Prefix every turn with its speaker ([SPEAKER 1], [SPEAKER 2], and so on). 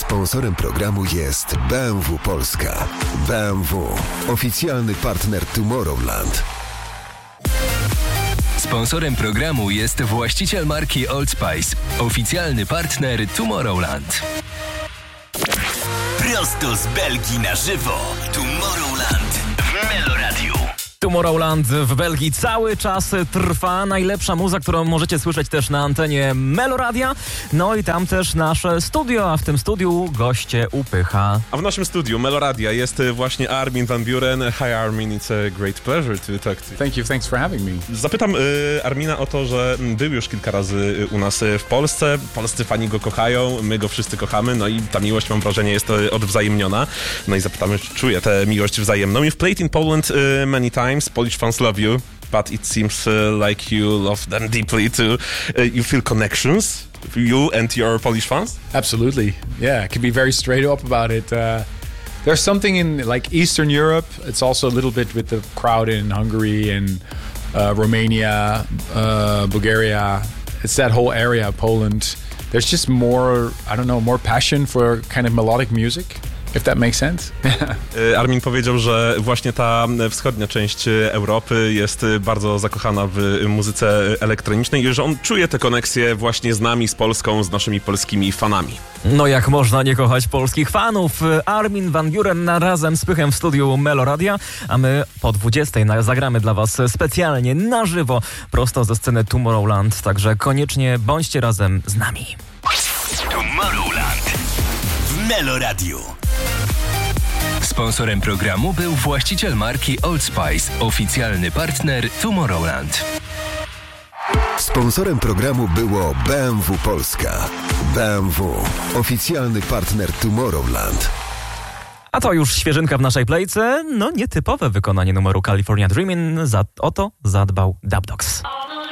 [SPEAKER 1] Sponsorem programu jest BMW Polska. BMW, oficjalny partner Tomorrowland.
[SPEAKER 2] Sponsorem programu jest właściciel marki Old Spice, oficjalny partner Tomorrowland.
[SPEAKER 3] Prosto z Belgii na żywo. Tomorrowland w Meloradiu.
[SPEAKER 4] Tomorrowland w Belgii cały czas trwa. Najlepsza muza, którą możecie słyszeć też na antenie Meloradia. No i tam też nasze studio, a w tym studiu goście Upycha.
[SPEAKER 5] A w naszym studiu Meloradia jest właśnie Armin van Buuren. Hi Armin, it's a great pleasure to talk to you.
[SPEAKER 6] Thank you, thanks for having me.
[SPEAKER 5] Zapytam Armina o to, że był już kilka razy u nas w Polsce. Polscy fani go kochają, my go wszyscy kochamy, no i ta miłość, mam wrażenie, jest odwzajemniona. No i zapytamy, czy czuje tę miłość wzajemną. You've played in Poland many times. Polish fans love you, but it seems like you love them deeply too. You feel connections, you and your Polish fans?
[SPEAKER 6] Absolutely, yeah. I can be very straight up about it. There's something in like Eastern Europe. It's also a little bit with the crowd in Hungary and Romania, Bulgaria. It's that whole area, Poland. There's just more, I don't know, more passion for kind of melodic music. If that makes sense.
[SPEAKER 5] Armin powiedział, że właśnie ta wschodnia część Europy jest bardzo zakochana w muzyce elektronicznej i że on czuje tę koneksję właśnie z nami, z Polską, z naszymi polskimi fanami.
[SPEAKER 4] No jak można nie kochać polskich fanów? Armin van Buuren razem z Pychem w studiu Meloradia, a my po 20:00 zagramy dla was specjalnie na żywo, prosto ze sceny Tomorrowland, także koniecznie bądźcie razem z nami.
[SPEAKER 3] Tomorrowland w Meloradiu.
[SPEAKER 2] Sponsorem programu był właściciel marki Old Spice, oficjalny partner Tomorrowland.
[SPEAKER 1] Sponsorem programu było BMW Polska. BMW, oficjalny partner Tomorrowland.
[SPEAKER 4] A to już świeżynka w naszej playce. No nietypowe wykonanie numeru California Dreamin'. O to zadbał Dub Dogs.